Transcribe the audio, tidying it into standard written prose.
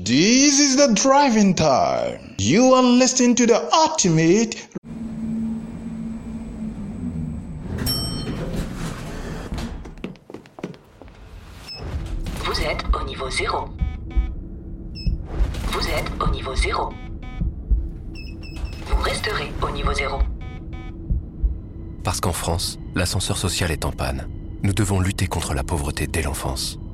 This is the driving time. You are listening to the ultimate. Vous êtes au niveau 0. Vous êtes au niveau 0. Vous resterez au niveau 0. Parce qu'en France, l'ascenseur social est en panne. Nous devons lutter contre la pauvreté dès l'enfance.